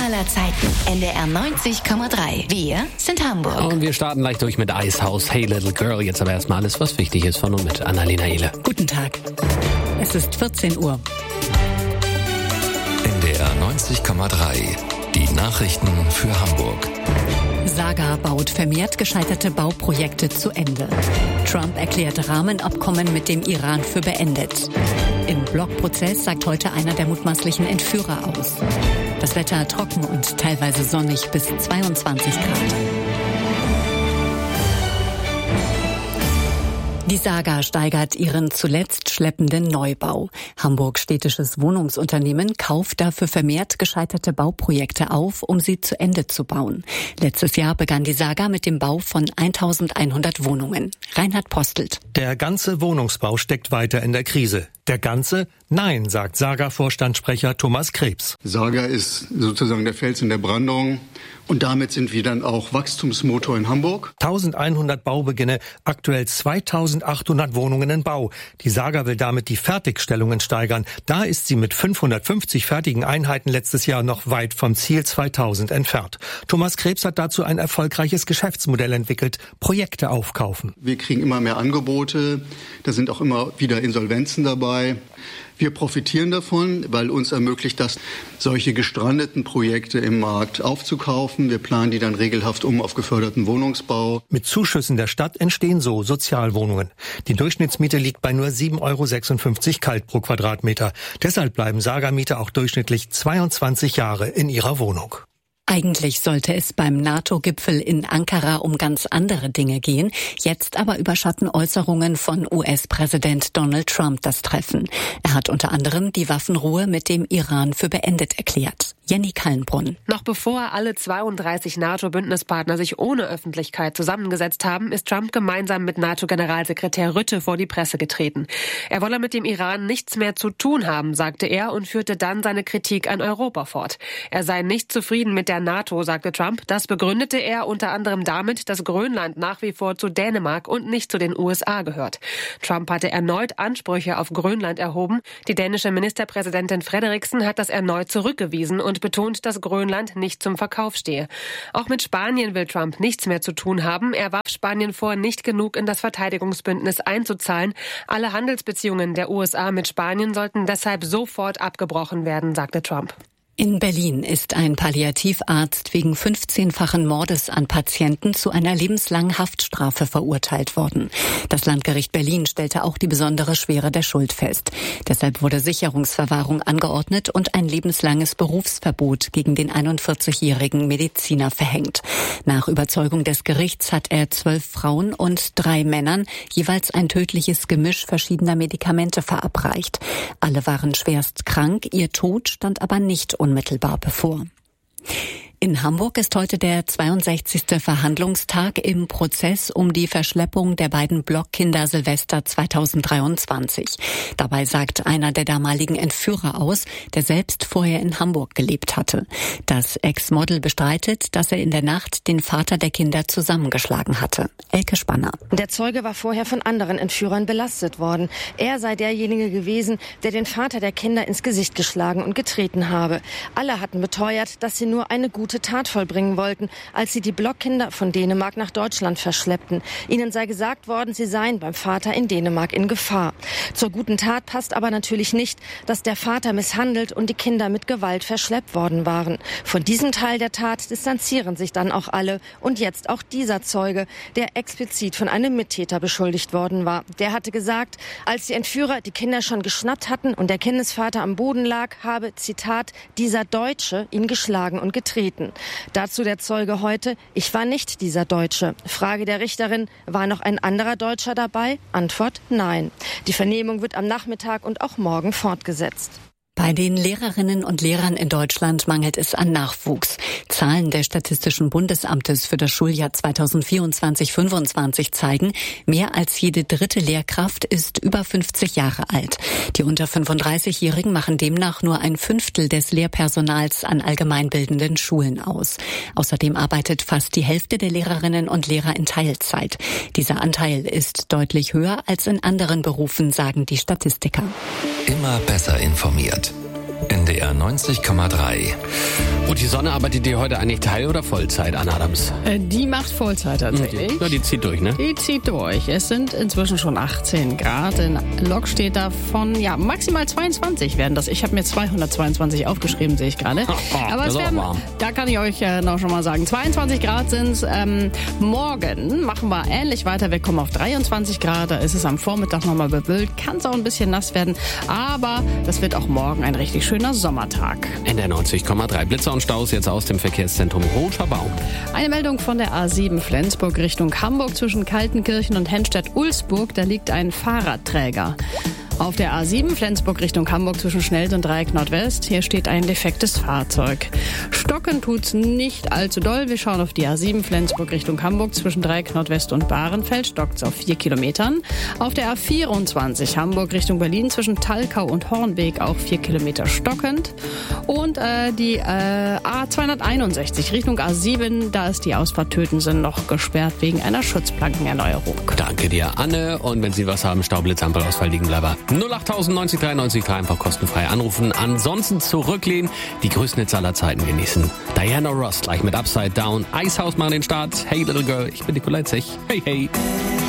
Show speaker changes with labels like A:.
A: aller Zeiten. NDR 90,3. Wir sind Hamburg.
B: Und wir starten gleich durch mit Icehouse, Hey Little Girl. Jetzt aber erstmal alles, was wichtig ist von und mit Annalena Ehle.
C: Guten Tag. Es ist 14 Uhr.
D: NDR 90,3. Die Nachrichten für Hamburg.
C: Saga baut vermehrt gescheiterte Bauprojekte zu Ende. Trump erklärt Rahmenabkommen mit dem Iran für beendet. Im Blogprozess sagt heute einer der mutmaßlichen Entführer aus. Das Wetter trocken und teilweise sonnig bis 22 Grad. Die Saga steigert ihren zuletzt schleppenden Neubau. Hamburg Städtisches Wohnungsunternehmen kauft dafür vermehrt gescheiterte Bauprojekte auf, um sie zu Ende zu bauen. Letztes Jahr begann die Saga mit dem Bau von 1100 Wohnungen. Reinhard Postelt.
E: Der ganze Wohnungsbau steckt weiter in der Krise. Der ganze? Nein, sagt Saga-Vorstandssprecher Thomas Krebs.
F: Saga ist sozusagen der Fels in der Brandung und damit sind wir dann auch Wachstumsmotor in Hamburg.
E: 1100 Baubeginne, aktuell 2800 Wohnungen in Bau. Die Saga will damit die Fertigstellungen steigern. Da ist sie mit 550 fertigen Einheiten letztes Jahr noch weit vom Ziel 2000 entfernt. Thomas Krebs hat dazu ein erfolgreiches Geschäftsmodell entwickelt: Projekte aufkaufen.
F: Wir kriegen immer mehr Angebote, da sind auch immer wieder Insolvenzen dabei. Wir profitieren davon, weil uns ermöglicht das, solche gestrandeten Projekte im Markt aufzukaufen. Wir planen die dann regelhaft auf geförderten Wohnungsbau.
E: Mit Zuschüssen der Stadt entstehen so Sozialwohnungen. Die Durchschnittsmiete liegt bei nur 7,56 € kalt pro Quadratmeter. Deshalb bleiben Saga-Mieter auch durchschnittlich 22 Jahre in ihrer Wohnung.
C: Eigentlich sollte es beim NATO-Gipfel in Ankara um ganz andere Dinge gehen. Jetzt aber überschatten Äußerungen von US-Präsident Donald Trump das Treffen. Er hat unter anderem die Waffenruhe mit dem Iran für beendet erklärt. Jenny Kallenbrunn.
G: Noch bevor alle 32 NATO-Bündnispartner sich ohne Öffentlichkeit zusammengesetzt haben, ist Trump gemeinsam mit NATO-Generalsekretär Rutte vor die Presse getreten. Er wolle mit dem Iran nichts mehr zu tun haben, sagte er und führte dann seine Kritik an Europa fort. Er sei nicht zufrieden mit der NATO, sagte Trump. Das begründete er unter anderem damit, dass Grönland nach wie vor zu Dänemark und nicht zu den USA gehört. Trump hatte erneut Ansprüche auf Grönland erhoben. Die dänische Ministerpräsidentin Frederiksen hat das erneut zurückgewiesen und betont, dass Grönland nicht zum Verkauf stehe. Auch mit Spanien will Trump nichts mehr zu tun haben. Er warf Spanien vor, nicht genug in das Verteidigungsbündnis einzuzahlen. Alle Handelsbeziehungen der USA mit Spanien sollten deshalb sofort abgebrochen werden, sagte Trump.
C: In Berlin ist ein Palliativarzt wegen 15-fachen Mordes an Patienten zu einer lebenslangen Haftstrafe verurteilt worden. Das Landgericht Berlin stellte auch die besondere Schwere der Schuld fest. Deshalb wurde Sicherungsverwahrung angeordnet und ein lebenslanges Berufsverbot gegen den 41-jährigen Mediziner verhängt. Nach Überzeugung des Gerichts hat er 12 Frauen und 3 Männern jeweils ein tödliches Gemisch verschiedener Medikamente verabreicht. Alle waren schwerst krank, ihr Tod stand aber nicht unmittelbar bevor. In Hamburg ist heute der 62. Verhandlungstag im Prozess um die Verschleppung der beiden Blockkinder Silvester 2023. Dabei sagt einer der damaligen Entführer aus, der selbst vorher in Hamburg gelebt hatte. Das Ex-Model bestreitet, dass er in der Nacht den Vater der Kinder zusammengeschlagen hatte. Elke Spanner.
H: Der Zeuge war vorher von anderen Entführern belastet worden. Er sei derjenige gewesen, der den Vater der Kinder ins Gesicht geschlagen und getreten habe. Alle hatten beteuert, dass sie nur eine gute Tat vollbringen wollten, als sie die Blockkinder von Dänemark nach Deutschland verschleppten. Ihnen sei gesagt worden, sie seien beim Vater in Dänemark in Gefahr. Zur guten Tat passt aber natürlich nicht, dass der Vater misshandelt und die Kinder mit Gewalt verschleppt worden waren. Von diesem Teil der Tat distanzieren sich dann auch alle und jetzt auch dieser Zeuge, der explizit von einem Mittäter beschuldigt worden war. Der hatte gesagt, als die Entführer die Kinder schon geschnappt hatten und der Kindesvater am Boden lag, habe, Zitat, dieser Deutsche ihn geschlagen und getreten. Dazu der Zeuge heute: Ich war nicht dieser Deutsche. Frage der Richterin: War noch ein anderer Deutscher dabei? Antwort: Nein. Die Vernehmung wird am Nachmittag und auch morgen fortgesetzt.
C: Bei den Lehrerinnen und Lehrern in Deutschland mangelt es an Nachwuchs. Zahlen des Statistischen Bundesamtes für das Schuljahr 2024/25 zeigen, mehr als jede dritte Lehrkraft ist über 50 Jahre alt. Die unter 35-Jährigen machen demnach nur ein Fünftel des Lehrpersonals an allgemeinbildenden Schulen aus. Außerdem arbeitet fast die Hälfte der Lehrerinnen und Lehrer in Teilzeit. Dieser Anteil ist deutlich höher als in anderen Berufen, sagen die Statistiker.
D: Immer besser informiert. NDR 90,3.
B: Und die Sonne arbeitet die heute eigentlich Teil- oder Vollzeit, Anna Adams?
I: Die macht Vollzeit tatsächlich.
B: Ja, die zieht durch, ne?
I: Die zieht durch. Es sind inzwischen schon 18 Grad. In Lok steht davon, maximal 22 werden das. Ich habe mir 222 aufgeschrieben, sehe ich gerade. Aber es werden, warm. Da kann ich euch noch schon mal sagen, 22 Grad sind's. Morgen machen wir ähnlich weiter. Wir kommen auf 23 Grad. Da ist es am Vormittag nochmal bewölkt. Kann es auch ein bisschen nass werden. Aber das wird auch morgen ein richtig schöner Sommertag.
B: NDR 90,3. Blitzer und Staus jetzt aus dem Verkehrszentrum Roter Baum.
I: Eine Meldung von der A7 Flensburg Richtung Hamburg zwischen Kaltenkirchen und Hennstedt-Ulsburg. Da liegt ein Fahrradträger. Auf der A7 Flensburg Richtung Hamburg zwischen Schnells und Dreieck Nordwest. Hier steht ein defektes Fahrzeug. Stocken tut's nicht allzu doll. Wir schauen auf die A7 Flensburg Richtung Hamburg zwischen Dreieck Nordwest und Bahrenfeld. Stockt's auf 4 Kilometern. Auf der A24 Hamburg Richtung Berlin zwischen Talkau und Hornbeek auch 4 Kilometer stockend. Und die A261 Richtung A7, da ist die Ausfahrt Tötensen noch gesperrt wegen einer Schutzplankenerneuerung.
B: Danke dir, Anne. Und wenn Sie was haben, Staublitzampelausfall liegen bleiben. 08000 90 3 90 3 einfach kostenfrei anrufen. Ansonsten zurücklehnen, die größten Hits aller Zeiten genießen. Diana Ross gleich mit Upside Down. Icehouse machen den Start. Hey Little Girl, ich bin Nikolai Zech. Hey, hey.